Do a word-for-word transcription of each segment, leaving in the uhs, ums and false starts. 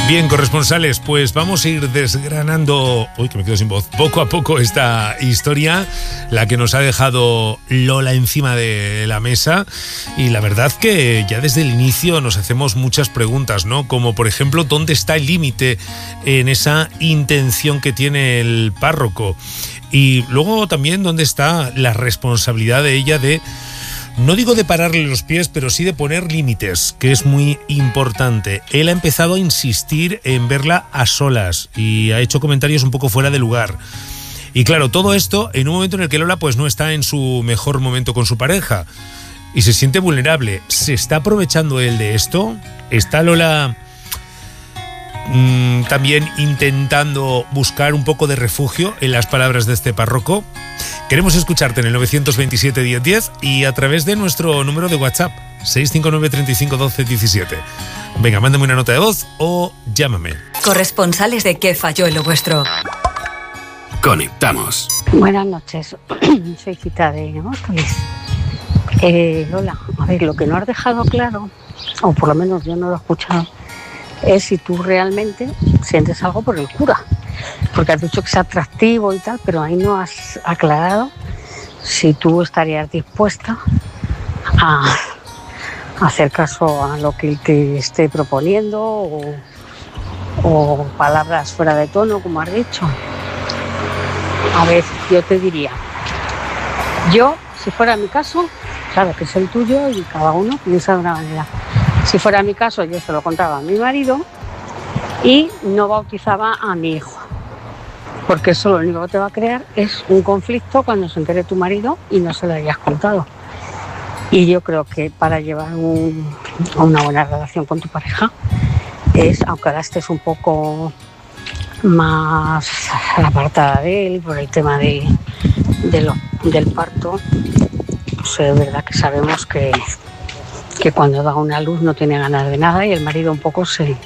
Bien, corresponsales, pues vamos a ir desgranando, uy, que me quedo sin voz, poco a poco esta historia, la que nos ha dejado Lola encima de la mesa, y la verdad que ya desde el inicio nos hacemos muchas preguntas, ¿no? Como por ejemplo, ¿dónde está el límite en esa intención que tiene el párroco? Y luego también, ¿dónde está la responsabilidad de ella de, no digo de pararle los pies, pero sí de poner límites, que es muy importante? Él ha empezado a insistir en verla a solas y ha hecho comentarios un poco fuera de lugar. Y claro, todo esto en un momento en el que Lola pues no está en su mejor momento con su pareja y se siente vulnerable. ¿Se está aprovechando él de esto? ¿Está Lola mmm, también intentando buscar un poco de refugio en las palabras de este párroco? Queremos escucharte en el nueve dos siete, diez diez y a través de nuestro número de WhatsApp seis cinco nueve, treinta y cinco, doce, diecisiete. Venga, mándame una nota de voz o llámame. Corresponsales de ¿Qué falló en lo vuestro? Conectamos. Buenas noches, soy Cita de Móstoles. Eh, Lola, a ver, lo que no has dejado claro, o por lo menos yo no lo he escuchado, es si tú realmente sientes algo por el cura. Porque has dicho que es atractivo y tal, pero ahí no has aclarado si tú estarías dispuesta a hacer caso a lo que él te esté proponiendo o, o palabras fuera de tono, como has dicho. A ver, yo te diría, yo, si fuera mi caso, claro que es el tuyo y cada uno piensa de una manera. Si fuera mi caso, yo se lo contaba a mi marido y no bautizaba a mi hijo. Porque eso lo único que te va a crear es un conflicto cuando se entere tu marido y no se lo hayas contado. Y yo creo que para llevar un, una buena relación con tu pareja es, aunque ahora estés un poco más apartada de él por el tema de, de lo, del parto, pues es verdad que sabemos que, que cuando da una luz no tiene ganas de nada y el marido un poco se...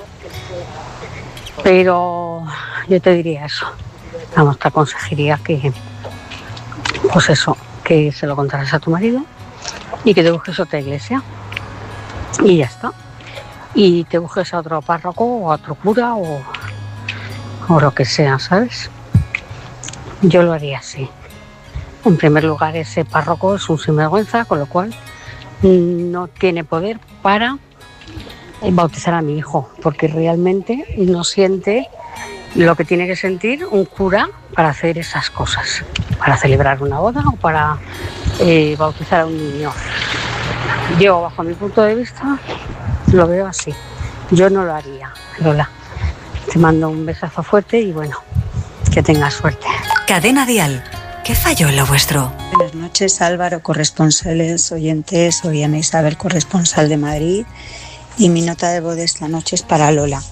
Pero yo te diría eso. Vamos, te aconsejaría que, pues eso, que se lo contaras a tu marido y que te busques otra iglesia y ya está. Y te busques a otro párroco o a otro cura o, o lo que sea, ¿sabes? Yo lo haría así. En primer lugar, ese párroco es un sinvergüenza, con lo cual no tiene poder para bautizar a mi hijo, porque realmente no siente lo que tiene que sentir un cura para hacer esas cosas, para celebrar una boda o para eh, bautizar a un niño. Yo, bajo mi punto de vista, lo veo así. Yo no lo haría, Lola. Te mando un besazo fuerte y bueno, que tengas suerte. Cadena Dial. ¿Qué falló en lo vuestro? Buenas noches, Álvaro, corresponsales, oyentes. Soy Ana Isabel, corresponsal de Madrid. Y mi nota de voz de esta noche es para Lola.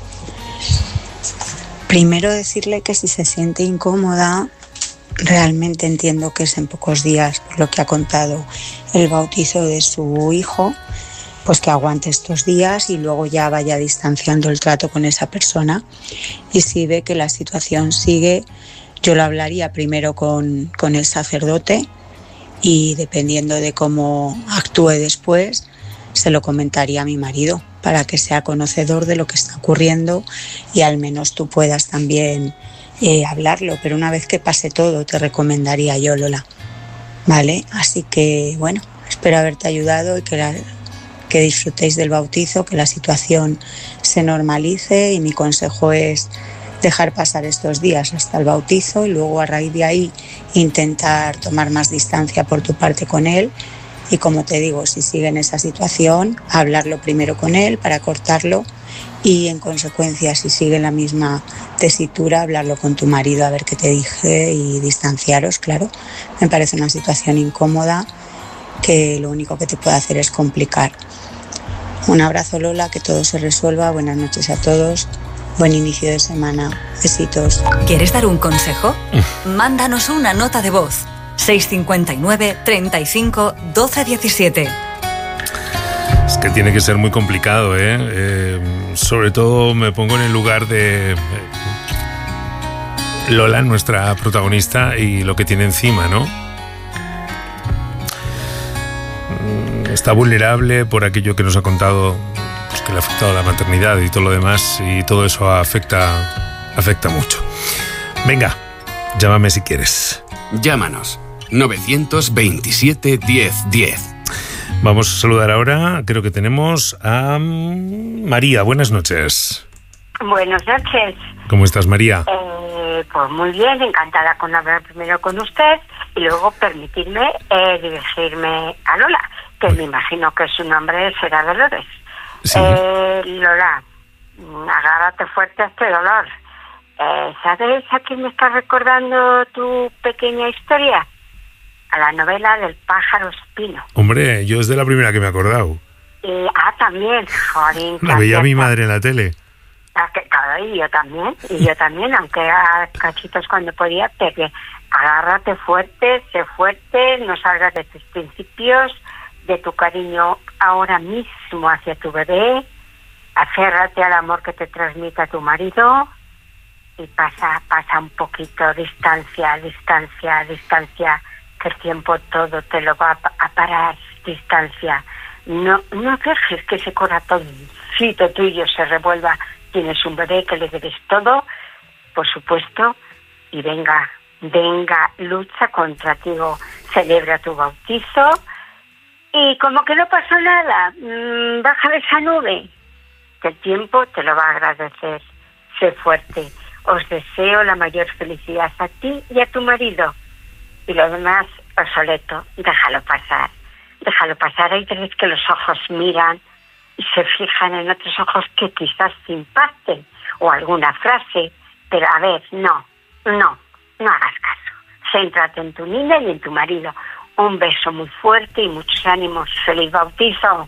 Primero decirle que si se siente incómoda, realmente entiendo que es en pocos días, por lo que ha contado, el bautizo de su hijo, pues que aguante estos días y luego ya vaya distanciando el trato con esa persona. Y si ve que la situación sigue, yo lo hablaría primero con, con el sacerdote y dependiendo de cómo actúe después, se lo comentaría a mi marido para que sea conocedor de lo que está ocurriendo y al menos tú puedas también eh, hablarlo. Pero una vez que pase todo, te recomendaría yo, Lola. ¿Vale? Así que, bueno, espero haberte ayudado y que, la, que disfrutéis del bautizo, que la situación se normalice y mi consejo es dejar pasar estos días hasta el bautizo y luego a raíz de ahí intentar tomar más distancia por tu parte con él. Y como te digo, si sigue en esa situación, hablarlo primero con él para cortarlo y en consecuencia, si sigue en la misma tesitura, hablarlo con tu marido a ver qué te dije y distanciaros, claro. Me parece una situación incómoda que lo único que te puede hacer es complicar. Un abrazo, Lola, que todo se resuelva. Buenas noches a todos. Buen inicio de semana. Besitos. ¿Quieres dar un consejo? Mándanos una nota de voz. seis cinco nueve, treinta y cinco, doce, diecisiete. Es que tiene que ser muy complicado, ¿eh? eh sobre todo me pongo en el lugar de Lola, nuestra protagonista, y lo que tiene encima, ¿no? Está vulnerable por aquello que nos ha contado, pues, que le ha afectado la maternidad y todo lo demás, y todo eso afecta, afecta mucho. Venga, llámame si quieres. Llámanos. novecientos veintisiete diez diez. Vamos a saludar ahora, creo que tenemos a María. Buenas noches. Buenas noches. ¿Cómo estás, María? Eh, pues muy bien, encantada con hablar primero con usted y luego permitirme eh, dirigirme a Lola, que me imagino que su nombre será Dolores. Sí. Eh, Lola, agárrate fuerte a este dolor. Eh, ¿Sabes a quién me está recordando tu pequeña historia? A la novela del pájaro espino. Hombre, yo es de la primera que me he acordado. Y, ah, también, jolín. La veía mi madre en la tele. Ah, que, claro, y yo también, y yo también, aunque a cachitos cuando podía, pero agárrate fuerte, sé fuerte, no salgas de tus principios, de tu cariño ahora mismo hacia tu bebé, aférrate al amor que te transmite tu marido y pasa, pasa un poquito, distancia, distancia, distancia, que el tiempo todo te lo va a parar, distancia. No, no dejes que ese corazoncito tuyo se revuelva. Tienes un bebé que le debes todo, por supuesto, y venga, venga, lucha contra ti, celebra tu bautizo, y como que no pasó nada, mmm, baja de esa nube, que el tiempo te lo va a agradecer. Sé fuerte, os deseo la mayor felicidad a ti y a tu marido, y lo demás, obsoleto, déjalo pasar, déjalo pasar, hay veces que los ojos miran, y se fijan en otros ojos que quizás te impacten, o alguna frase, pero a ver, no, no, no hagas caso. Céntrate en tu niña y en tu marido. Un beso muy fuerte y muchos ánimos. ¡Feliz bautizo!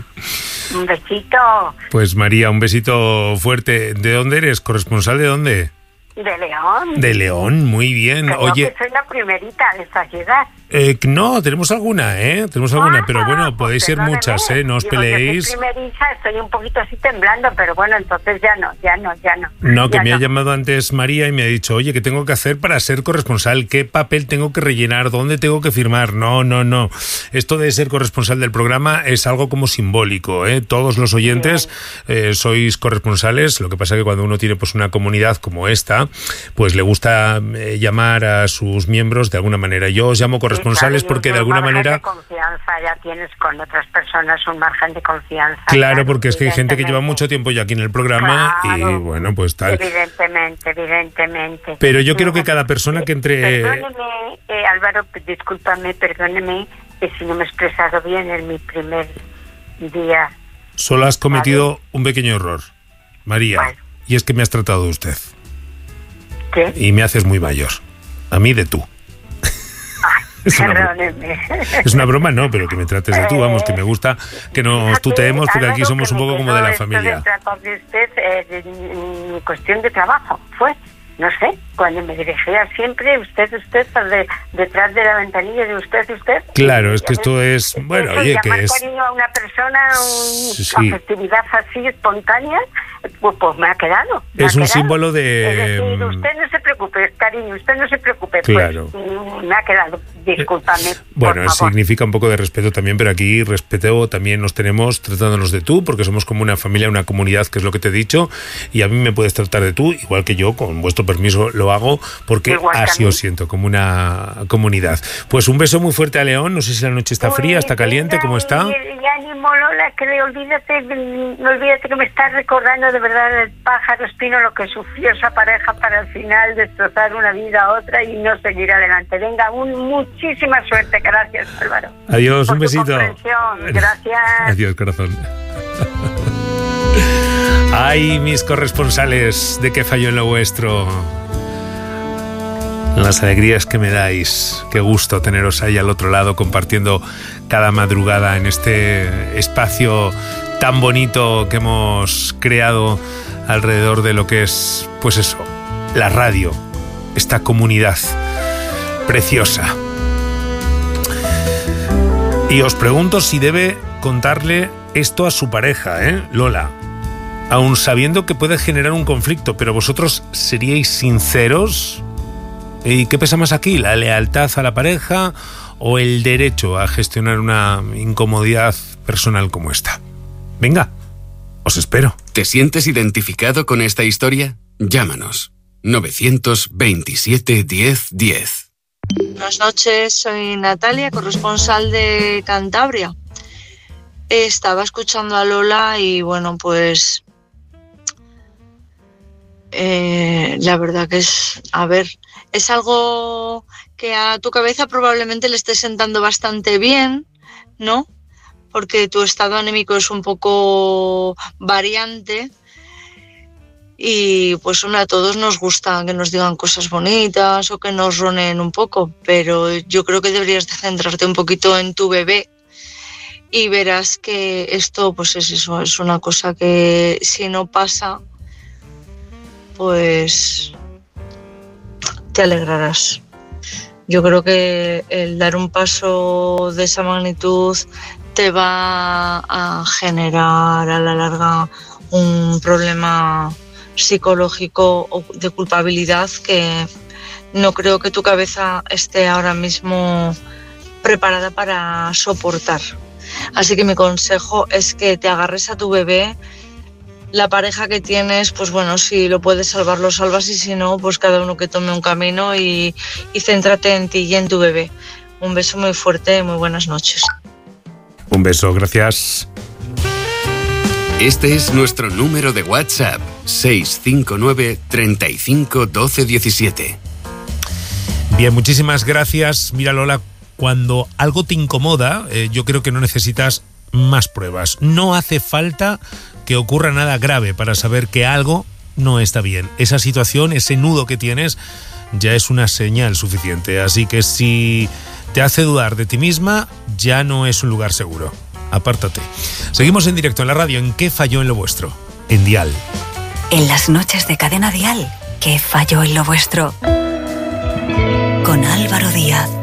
Un besito. Pues María, un besito fuerte. ¿De dónde eres? ¿Corresponsal de dónde? De León. De León, muy bien. Creo Oye, que soy la primerita de esta ciudad. Eh, no, tenemos alguna, ¿eh? Tenemos alguna, Ah, pero bueno, pues podéis ser perdóneme. muchas, ¿eh? No os Digo, yo peleéis. soy primeriza, estoy un poquito así temblando, pero bueno, entonces ya no, ya no, ya no. No, que ya me ha no. llamado antes María y me ha dicho, oye, ¿qué tengo que hacer para ser corresponsal? ¿Qué papel tengo que rellenar? ¿Dónde tengo que firmar? No, no, no. Esto de ser corresponsal del programa es algo como simbólico, ¿eh? Todos los oyentes eh, sois corresponsales. Lo que pasa es que cuando uno tiene pues una comunidad como esta, pues le gusta eh, llamar a sus miembros de alguna manera. Yo os llamo corresponsales Sí, claro, porque y de alguna un margen manera... de confianza ya tienes con otras personas, un margen de confianza. Claro, porque es que hay gente que lleva evidentemente. mucho tiempo ya aquí en el programa Claro. y bueno, pues tal. Evidentemente, evidentemente. Pero yo quiero que cada persona que entre... Perdóneme, eh, Álvaro, discúlpame, perdóneme, que si no me he expresado bien en mi primer día. Solo has cometido un pequeño error, María, ¿Cuál? y es que me has tratado de usted ¿Qué? y me haces muy mayor. A mí de tú. Ay, Es una broma. perdóneme. Es una broma, no, pero que me trates de tú, vamos, que me gusta que nos tuteemos porque aquí Álvaro, somos que un me poco como quedó de la esto familia. de tratar de usted, eh, de- en cuestión de trabajo, fue, no sé, cuando me dirigía siempre, usted, usted, de- detrás de la ventanilla de usted, usted. Claro, Y, es que ya esto ves, es, bueno, eso, oye, que llamar es... cariño a una persona, un- Sí, sí. una festividad así espontánea, pues, pues me ha quedado. me Es ha un quedado. símbolo de- Es decir, usted no se preocupe, cariño, usted no se preocupe. Claro. Pues, mm, me ha quedado, discúlpame. Bueno, por favor. significa un poco de respeto también, pero aquí respeto también nos tenemos tratándonos de tú, porque somos como una familia, una comunidad, que es lo que te he dicho, y a mí me puedes tratar de tú, igual que yo, con vuestro permiso lo hago, porque Igual que a así mí. os siento, como una comunidad. Pues un beso muy fuerte a León, no sé si la noche está fría, está caliente, ¿cómo está? Y, y ánimo, Lola, que le olvídate, no olvídate que me estás recordando de verdad el pájaro espino, lo que sufrió esa pareja para al final destrozar una vida a otra y no seguir adelante. Venga, un, muchísima suerte. Gracias, Álvaro. Adiós, Por un tu besito. comprensión. Gracias. Adiós, corazón. Ay, mis corresponsales, ¿de qué fallo en lo vuestro? Las alegrías que me dais, qué gusto teneros ahí al otro lado compartiendo cada madrugada en este espacio tan bonito que hemos creado alrededor de lo que es, pues eso, la radio, esta comunidad preciosa. Y os pregunto si debe contarle esto a su pareja, ¿eh, Lola? Aun sabiendo que puede generar un conflicto, pero vosotros seríais sinceros. ¿Y qué pesa más aquí? ¿La lealtad a la pareja o el derecho a gestionar una incomodidad personal como esta? Venga, Os espero. ¿Te sientes identificado con esta historia? Llámanos. nueve veintisiete diez diez. Buenas noches, soy Natalia, corresponsal de Cantabria. Estaba escuchando a Lola y bueno, pues eh, la verdad que es, a ver, es algo que a tu cabeza probablemente le esté sentando bastante bien, ¿no? Porque tu estado anímico es un poco variante y pues hombre, a todos nos gusta que nos digan cosas bonitas o que nos ronen un poco, pero yo creo que deberías de centrarte un poquito en tu bebé y verás que esto pues es eso, es una cosa que si no pasa pues te alegrarás. Yo creo que el dar un paso de esa magnitud te va a generar a la larga un problema psicológico o de culpabilidad que no creo que tu cabeza esté ahora mismo preparada para soportar. Así que mi consejo es que te agarres a tu bebé. La pareja que tienes, pues bueno, si lo puedes salvar, lo salvas, y si no, pues cada uno que tome un camino y, y céntrate en ti y en tu bebé. Un beso muy fuerte, muy buenas noches. Un beso, gracias. Este es nuestro número de WhatsApp, seis cinco nueve, treinta y cinco, doce diecisiete. Bien, muchísimas gracias. Mira, Lola, cuando algo te incomoda, eh, yo creo que no necesitas más pruebas. No hace falta que ocurra nada grave para saber que algo no está bien. Esa situación, ese nudo que tienes, ya es una señal suficiente. Así que si te hace dudar de ti misma, ya no es un lugar seguro. Apártate. Seguimos en directo en la radio en ¿Qué falló en lo vuestro? En Dial. En las noches de Cadena Dial, ¿Qué falló en lo vuestro? Con Álvaro Díaz.